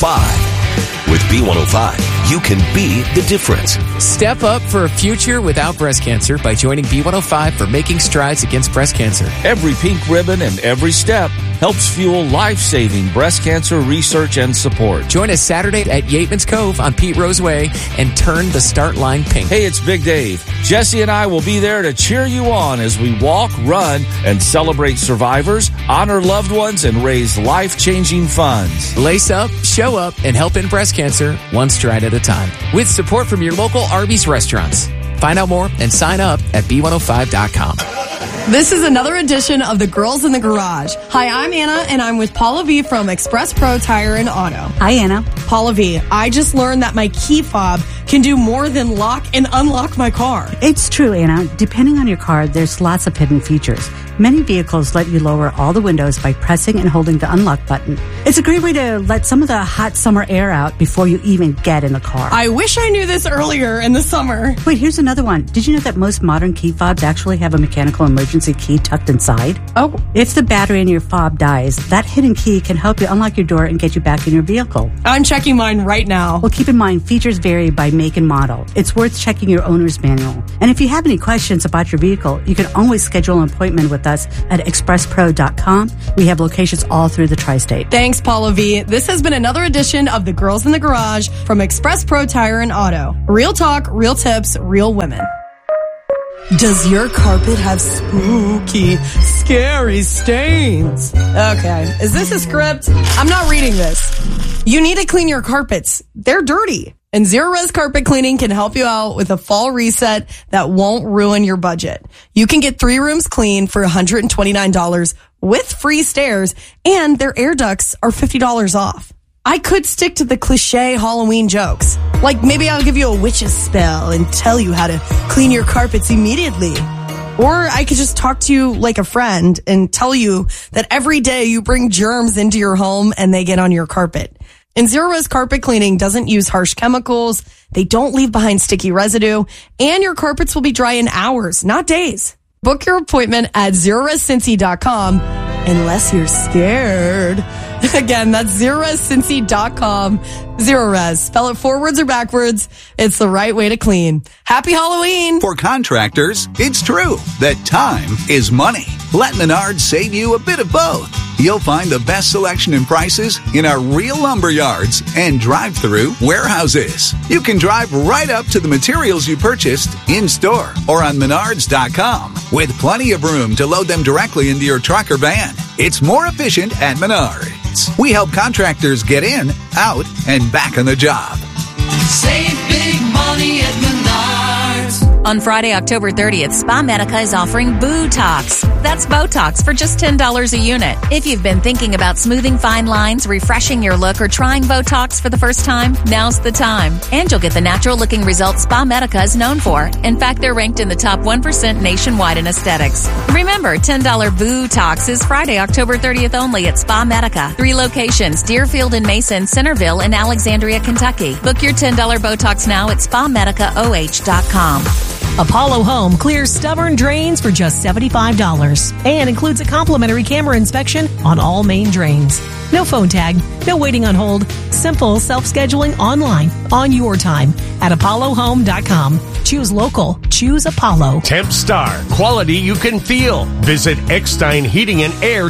5. With B105, you can be the difference. Step up for a future without breast cancer by joining B105 for making strides against breast cancer. Every pink ribbon and every step helps fuel life-saving breast cancer research and support. Join us Saturday at Yateman's Cove on Pete Rose Way and turn the start line pink. Hey, it's Big Dave. Jesse and I will be there to cheer you on as we walk, run, and celebrate survivors, honor loved ones, and raise life-changing funds. Lace up, show up, and help end breast cancer one stride at a time. With support from your local Arby's restaurants. Find out more and sign up at B105.com. This is another edition of the Girls in the Garage. Hi, I'm Anna, and I'm with Paula V from Express Pro Tire and Auto. Hi, Anna. Paula V, I just learned that my key fob can do more than lock and unlock my car. It's true, Anna. Depending on your car, there's lots of hidden features. Many vehicles let you lower all the windows by pressing and holding the unlock button. It's a great way to let some of the hot summer air out before you even get in the car. I wish I knew this earlier in the summer. Wait, here's another one. Did you know that most modern key fobs actually have a mechanical emergency key tucked inside? Oh. If the battery in your fob dies, that hidden key can help you unlock your door and get you back in your vehicle. I'm checking mine right now. Well, keep in mind, features vary by make and model. It's worth checking your owner's manual. And if you have any questions about your vehicle, you can always schedule an appointment with us at expresspro.com. We have locations all through the tri-state. Thanks, Paula V. This has been another edition of the Girls in the Garage from Express Pro Tire and Auto. Real talk, real tips, real women. Does your carpet have spooky, scary stains? Okay, is this a script? I'm not reading this. You need to clean your carpets. They're dirty. And Zero Res Carpet Cleaning can help you out with a fall reset that won't ruin your budget. You can get 3 rooms clean for $129 with free stairs, and their air ducts are $50 off. I could stick to the cliche Halloween jokes. Like maybe I'll give you a witch's spell and tell you how to clean your carpets immediately. Or I could just talk to you like a friend and tell you that every day you bring germs into your home and they get on your carpet. And Zero Res Carpet Cleaning doesn't use harsh chemicals, they don't leave behind sticky residue, and your carpets will be dry in hours, not days. Book your appointment at ZeroResCincy.com unless you're scared. Again, that's ZeroResCincy.com. Zero Res. Spell it forwards or backwards. It's the right way to clean. Happy Halloween! For contractors, it's true that time is money. Let Menards save you a bit of both. You'll find the best selection and prices in our real lumber yards and drive-through warehouses. You can drive right up to the materials you purchased in-store or on Menards.com with plenty of room to load them directly into your truck or van. It's more efficient at Menards. We help contractors get in, out, and back on the job. Save big money at Menards. On Friday, October 30th, Spa Medica is offering Botox. That's Botox for just $10 a unit. If you've been thinking about smoothing fine lines, refreshing your look, or trying Botox for the first time, now's the time. And you'll get the natural-looking results Spa Medica is known for. In fact, they're ranked in the top 1% nationwide in aesthetics. Remember, $10 Botox is Friday, October 30th only at Spa Medica. 3 locations, Deerfield and Mason, Centerville, and Alexandria, Kentucky. Book your $10 Botox now at SpaMedicaOH.com. Apollo Home clears stubborn drains for just $75 and includes a complimentary camera inspection on all main drains. No phone tag, no waiting on hold. Simple self-scheduling online on your time at ApolloHome.com. Choose local. Choose Apollo. Temp Star. Quality you can feel. Visit Eckstein Heating and Air